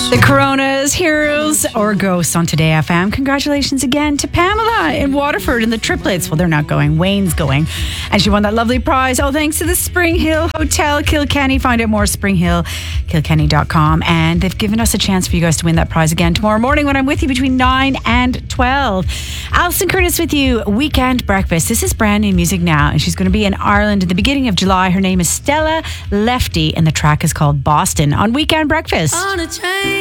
The Coronas, Heroes or Ghosts on Today FM. Congratulations again to Pamela in Waterford in the triplets. Well, they're not going. Wayne's going. And she won that lovely prize. All thanks to the Spring Hill Hotel Kilkenny. Find out more at springhillkilkenny.com. And they've given us a chance for you guys to win that prize again tomorrow morning when I'm with you between 9 and 12. Alison Curtis with you. Weekend Breakfast. This is brand new music now. And she's going to be in Ireland at the beginning of July. Her name is Stella Lefty and the track is called Boston on Weekend Breakfast. On a train.